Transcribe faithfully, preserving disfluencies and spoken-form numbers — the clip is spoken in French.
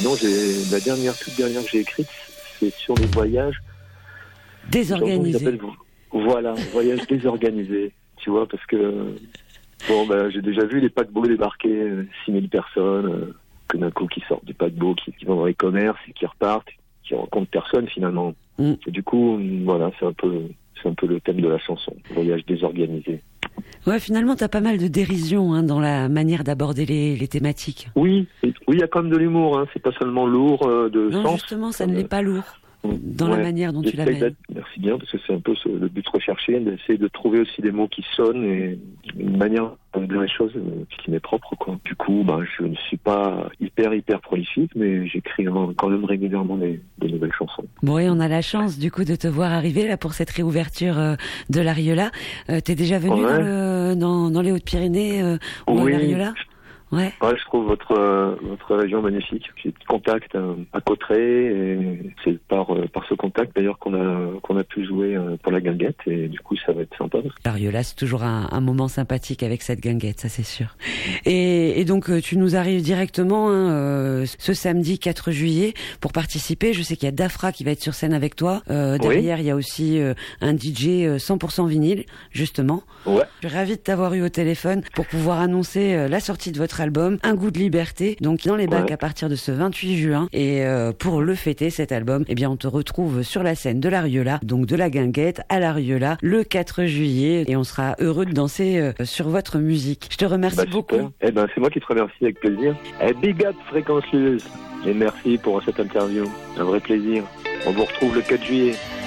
Sinon, j'ai la dernière, toute dernière que j'ai écrite, c'est sur les voyages désorganisés. Voilà, voyage désorganisé, tu vois, parce que bon, bah, j'ai déjà vu les paquebots débarquer, six mille personnes, euh, que d'un coup qui sortent du paquebot, qui, qui vont dans les commerces et qui repartent, qui rencontrent personne finalement. Mm. Et du coup, voilà, c'est un peu, c'est un peu le thème de la chanson, voyage désorganisé. Ouais, finalement, t'as pas mal de dérision hein, dans la manière d'aborder les, les thématiques. Oui, et, oui, il y a quand même de l'humour, hein, c'est pas seulement lourd euh, de non, sens. Justement, ça ne l'est pas lourd. Dans ouais, la manière dont tu l'amènes. Merci bien, parce que c'est un peu ce, le but recherché, d'essayer de trouver aussi des mots qui sonnent et une manière de dire les choses qui m'est propre, quoi. Du coup, ben, je ne suis pas hyper, hyper prolifique, mais j'écris quand même régulièrement des, des nouvelles chansons. Bon, et on a la chance, du coup, de te voir arriver, là, pour cette réouverture euh, de l'Ariola. Euh, t'es déjà venu ouais. dans, le, dans, dans les Hautes-Pyrénées, euh, ou oui. à l'Ariola? Ouais. ouais, je trouve votre euh, votre région magnifique. J'ai des contacts euh, à Cauterets et c'est par euh, par ce contact d'ailleurs qu'on a qu'on a pu jouer euh, pour la guinguette et du coup ça va être sympa. L'Ariola, c'est toujours un, un moment sympathique avec cette guinguette, ça c'est sûr. Et, et donc tu nous arrives directement hein, euh, ce samedi quatre juillet pour participer. Je sais qu'il y a Dafra qui va être sur scène avec toi. Euh, derrière, oui. il y a aussi euh, un D J euh, cent pour cent vinyle justement. Ouais. Je suis ravie de t'avoir eu au téléphone pour pouvoir annoncer euh, la sortie de votre album Un goût de liberté, donc dans les bacs ouais. à partir de ce vingt-huit juin. Et euh, pour le fêter cet album, eh bien on te retrouve sur la scène de l'Ariola, donc de la guinguette à l'Ariola le quatre juillet et on sera heureux de danser euh, sur votre musique. Je te remercie bah, beaucoup. Eh ben c'est moi qui te remercie avec plaisir. Eh, big up Fréquence Lueuse et merci pour cette interview. Un vrai plaisir. On vous retrouve le quatre juillet.